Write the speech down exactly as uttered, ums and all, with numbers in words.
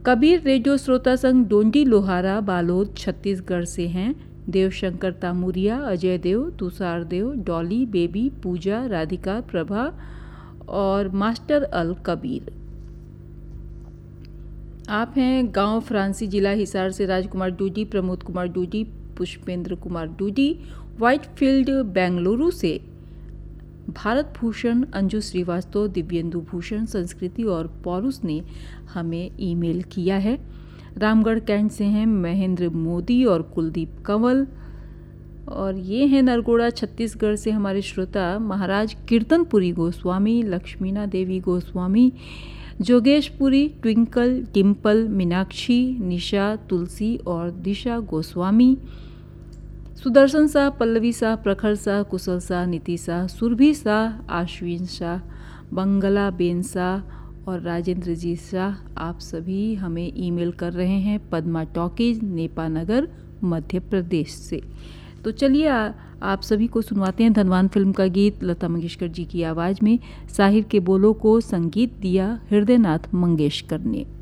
Kabir radio श्रोता संघ डोंडी लोहारा बालोद छत्तीसगढ़ से हैं। देवशंकर तामुरिया, अजय देव, तुषार देव, डॉली, बेबी, पूजा, राधिका, प्रभा और मास्टर अल कबीर। आप हैं गांव फ्रांसी, जिला हिसार से राजकुमार डूडी, प्रमोद कुमार डूडी, पुष्पेंद्र कुमार डूडी, व्हाइटफील्ड बेंगलुरु से भारत भूषण, अंजू श्रीवास्तव, दिव्येंदु भूषण, संस्कृति और पौरुष ने हमें ईमेल किया है। रामगढ़ कैंट से हैं महेंद्र मोदी और कुलदीप कंवल। और ये हैं नरगोड़ा छत्तीसगढ़ से हमारे श्रोता महाराज कीर्तनपुरी गोस्वामी, लक्ष्मीना देवी गोस्वामी, जोगेशपुरी, ट्विंकल, डिम्पल, मीनाक्षी, निशा, तुलसी और दिशा गोस्वामी, सुदर्शन शाह, पल्लवी शाह, प्रखर शाह, कुशल शाह, नीति शाह, सुरभि शाह, आश्विन शाह, बंगला बेन शाह और राजेंद्र जी शाह। आप सभी हमें ईमेल कर रहे हैं पद्मा टॉकीज, नेपानगर, मध्य प्रदेश से। तो चलिए आप सभी को सुनवाते हैं धनवान फिल्म का गीत लता मंगेशकर जी की आवाज़ में। साहिर के बोलों को संगीत दिया हृदयनाथ मंगेशकर ने।